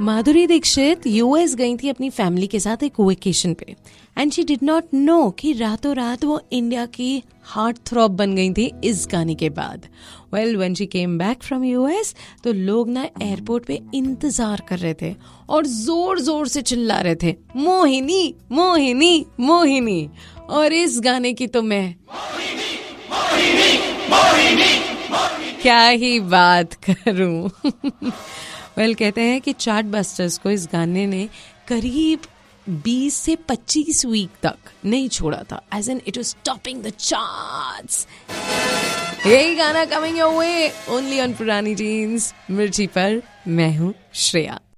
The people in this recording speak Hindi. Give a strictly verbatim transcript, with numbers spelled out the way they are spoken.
माधुरी दीक्षित यूएस गई थी अपनी फैमिली के साथ एक वेकेशन पे and she did not know कि रातों रात वो इंडिया की हार्ट थ्रॉब बन गई थी इस गाने के बाद। Well when she came back from US तो लोग ना एयरपोर्ट पे इंतजार कर रहे थे और जोर जोर से चिल्ला रहे थे मोहिनी मोहिनी मोहिनी। और इस गाने की तो मैं मोहिनी, मोहिनी, मोहिनी, मोहिनी। क्या ही बात करूं। वेल well, कहते हैं कि चार्ट बस्टर्स को इस गाने ने करीब बीस से पच्चीस वीक तक नहीं छोड़ा था, as an it was topping the charts. यही गाना coming your way only on पुरानी जीन्स मिर्ची पर। मैं हूं श्रेया।